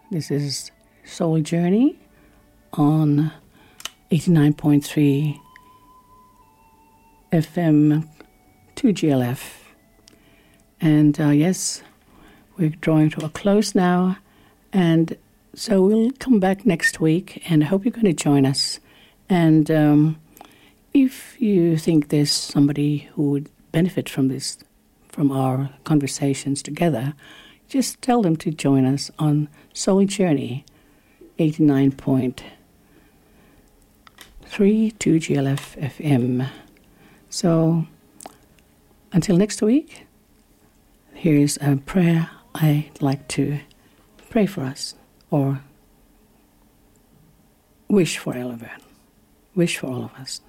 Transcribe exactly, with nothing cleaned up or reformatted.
This is Soul Journey on eighty-nine point three F M two G L F. And uh, yes, we're drawing to a close now. And so we'll come back next week, and I hope you're going to join us. And um, if you think there's somebody who would benefit from this, from our conversations together, just tell them to join us on Soul Journey, eighty-nine point three two G L F F M. So until next week, here's a prayer I'd like to pray for us, or wish for all of it, wish for all of us.